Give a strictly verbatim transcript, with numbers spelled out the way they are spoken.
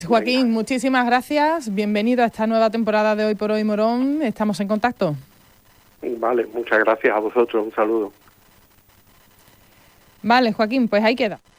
Joaquín, Venga. muchísimas gracias. Bienvenido a esta nueva temporada de Hoy por Hoy Morón. Estamos en contacto. Vale, muchas gracias a vosotros. Un saludo. Vale, Joaquín, pues ahí queda.